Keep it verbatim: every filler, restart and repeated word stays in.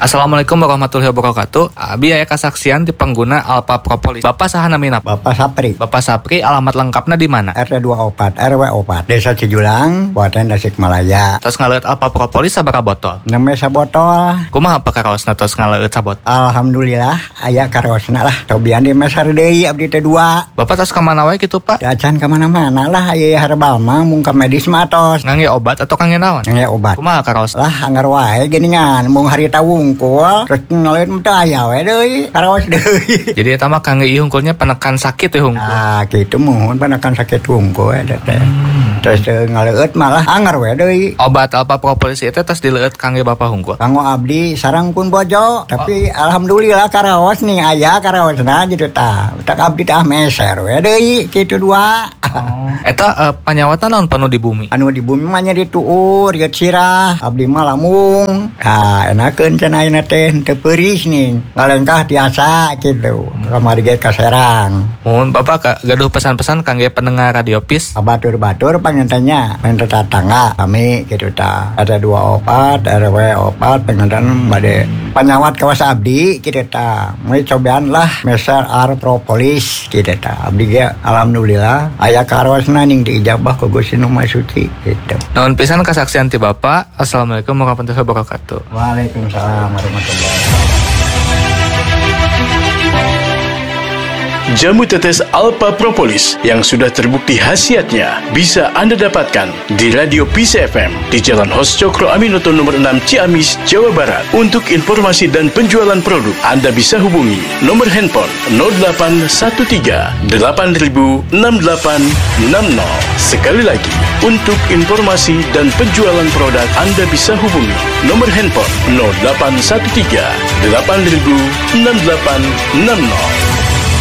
Assalamualaikum warahmatullahi wabarakatuh. Abi aya kasaksian di pengguna Alpha Propolis. Bapak saha namina? Bapak Sapri. Bapak Sapri, alamat lengkapnya di mana? R T dua puluh empat R W empat Desa Cijulang, Kabupaten Tasikmalaya. Tos ngaleut Alpha Propolis sabaraha botol? Nembe sabotol. Kumaha apa karaosna tos ngaleut sabot? Alhamdulillah aya karaosna lah. Cobian di mesar deui abdi teh dua. Bapak tos ka mana wae kitu, Pak? Dacan ka mana-mana lah aya herbal mah mung ka medis mah tos. Ngangge obat atau kangge naon? Ngangge obat. Kumaha karaos? Lah anggar wae geuningan mung harita wungkul terus ngaleut teh aya we deui karaos deui. Jadi eta mah kangge ieu hungkulnya penekan sakit teh hungkul. Ah kitu muhun penekan sakit wungkul eta teh. Terus ngaleut malah anggar we deui. Obat Alpha Propolis itu tos dileueut kangge Bapak hungkul. Kanggo abdi sareng pun bojo, tapi oh. Alhamdulillah karaos nih aya karaosna gitu tah. Tak abdi tah meser we deui kitu dua. Oh. Eta uh, panyawatan naon penuh di bumi? Anu di bumi mah nya dituur ieu sirah, abdi mah lamung. Ah enakeun cenah ayeuna teh teu peuris nih. Ngalengkah tiasa kitu. Kamari ge kaserang. Mun Bapak gaduh pesan-pesan kangge pendengar Radio Peace. Batur-batur pangentenya, main tetangga kami kitu tah. Ada dua opat, R W opat pengendan bade panyawat kawas abdi kitu tah. Mulai cobaan lah meser Alpha Propolis kitu tah. Abdi ge alhamdulillah aya karosna ning diijabah ku Gusti Nu Maha Suci gitu. Nuhun pisan kasaksian ti Bapak. Assalamualaikum warahmatullahi wabarakatuh. Waalaikumsalam warahmatullahi wabarakatuh. Jamu tetes Alpha Propolis yang sudah terbukti khasiatnya bisa Anda dapatkan di Radio Peace F M di Jalan Hos Cokro Aminoto nomor enam Ciamis, Jawa Barat. Untuk informasi dan penjualan produk, Anda bisa hubungi nomor handphone nol delapan satu tiga delapan nol enam delapan enam nol. Sekali lagi, untuk informasi dan penjualan produk, Anda bisa hubungi nomor handphone nol delapan satu tiga delapan nol enam delapan enam nol.